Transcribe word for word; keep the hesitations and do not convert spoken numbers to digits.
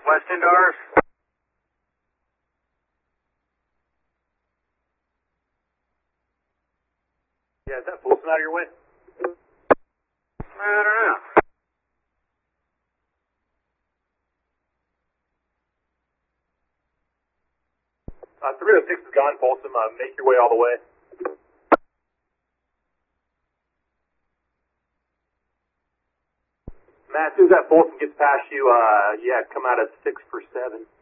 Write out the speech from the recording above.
West Indars. Yeah, is that Folsom out of your way? I don't know. Uh, three oh six is gone, Folsom. Uh, make your way all the way. Matt, as soon as that Folsom gets past you, uh, yeah, come out at six for seven.